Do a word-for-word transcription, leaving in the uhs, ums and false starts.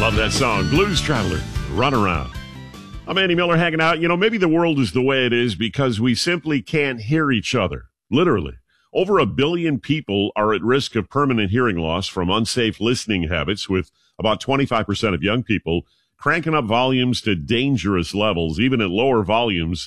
Love that song. Blues Traveler, Run Around. I'm Andy Miller hanging out. You know, maybe the world is the way it is because we simply can't hear each other. Literally. Over a billion people are at risk of permanent hearing loss from unsafe listening habits, with about twenty-five percent of young people cranking up volumes to dangerous levels. Even at lower volumes,